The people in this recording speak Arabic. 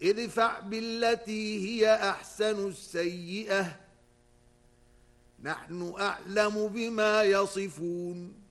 ادفع بالتي هي أحسن السيئة نحن أعلم بما يصفون